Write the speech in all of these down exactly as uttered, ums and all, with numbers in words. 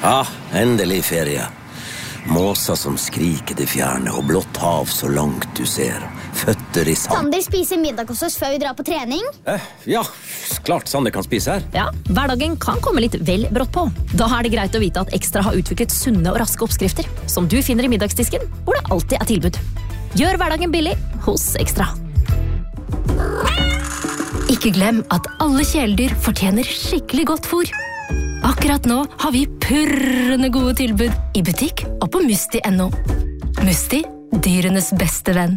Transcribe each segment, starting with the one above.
Ja, endelig ferie. Måser som skriker til fjerne, og blått hav så langt du ser. Føtter i sand. Sander spiser middag hos oss før vi drar på trening. Eh, ja, klart Sander kan spise her. Ja, hverdagen kan komme litt vel brått på. Da er det greit å vite at Ekstra har utviklet sunne og raske oppskrifter, som du finner i middagsdisken, hvor det alltid er tilbud. Gjør hverdagen billig hos Ekstra. Ikke glem at alle kjæledyr fortjener skikkelig godt fôr. Akkurat nå har vi purrende gode tilbud i butikk og på Musti punktum no. Musti, dyrenes beste venn.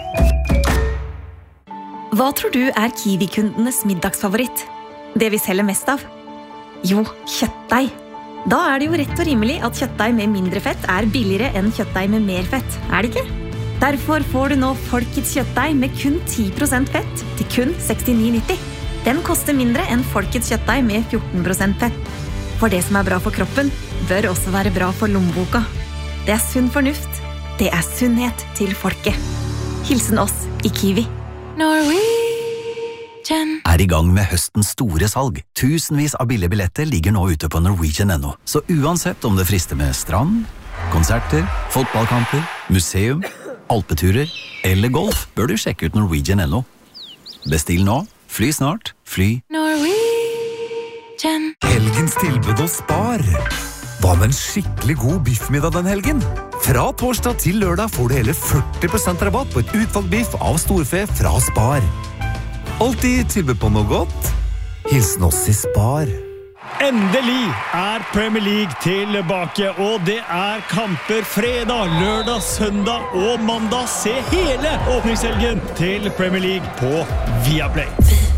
Hva tror du er Kiwi-kundenes middagsfavoritt? Det vi selger mest av? Jo, kjøttdeig. Da er det jo rett og rimelig at kjøttdeig med mindre fett er billigere enn kjøttdeig med mer fett, er det ikke? Derfor får du nå Folkets kjøttdeig med kun ti prosent fett til kun sekstini nitti. Den koster mindre enn Folkets kjøttdeig med fjorten prosent fett. For det som er bra for kroppen, bør også være bra for lommeboka. Det er sunn fornuft. Det er sunnhet til folket. Hilsen oss i Kiwi. Norwegian er i gang med høstens store salg. Tusenvis av billige billetter ligger nå ute på Norwegian punktum no. Så uansett om det frister med strand, konserter, fotballkamper, museum, alpeturer eller golf, bør du sjekke ut Norwegian punktum no. Bestill nå, fly snart, fly Norwegian. Helgens tilbud hos Spar. Hva med en skikkelig god biffmiddag den helgen? Fra torsdag til lørdag får du hele førti prosent rabatt på et utvalgt biff av storfe fra Spar. Alltid tilbud på noe godt. Hilsen oss i Spar. Endelig er Premier League tilbake, og det er kamper fredag, lørdag, søndag og mandag. Se hele åpningshelgen til Premier League på Viaplay.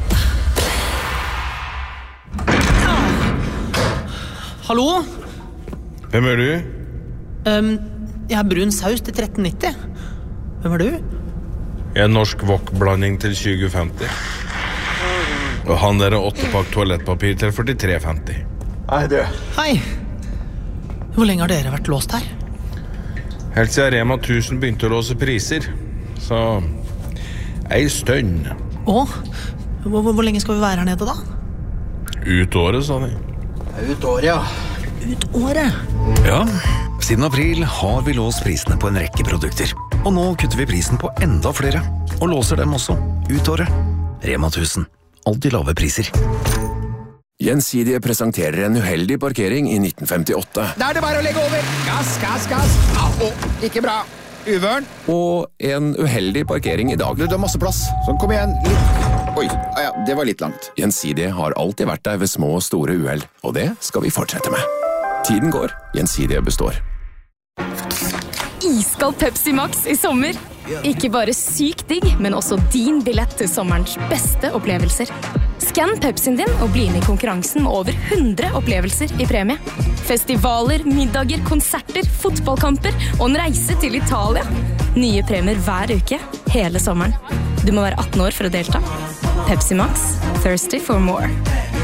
Hallo? Hvem er du? Um, jeg har brun saus til tretten nitti. Hvem er du? Jeg er norsk wok-blanding til tjue femti. Og han der er åttepakk toalettpapir til førtitre femti. Hei, du. Hei. Hvor lenge har dere vært låst her? Helt siden Rema tusen begynte å låse priser. Så ei stønn. Å? Hvor, hvor lenge skal vi være her nede da? Ut året, sa de. Ut året, ja. Ut året? Ja, siden april har vi låst prisene på en rekke produkter. Og nå kutter vi prisen på enda flere. Og låser dem også ut året. Rema tusen. Alltid lave priser. Gjensidige presenterer en uheldig parkering i nitten femtiåtte. Da er det bare å legge over. Gass, gass, gass. Au, ikke bra. Uvørn. Og en uheldig parkering i dag. Du, det er masse plass. Sånn, kom igjen. Litt. Oi, ah ja, det var litt langt. Gjensidige har alltid vært der ved små og store uheld, og det skal vi fortsette med. Tiden går, Gjensidige består. Iskald Pepsi Max i sommer. Ikke bare sykt digg, men også din billett til sommerens beste opplevelser. Skann Pepsien din og bli med i konkurransen med over hundre opplevelser i premie. Festivaler, middager, konserter, fotballkamper og en reise til Italia. Nye premier hver uke, hele sommeren. Du må være atten år for å delta. Pepsi Max, thirsty for more.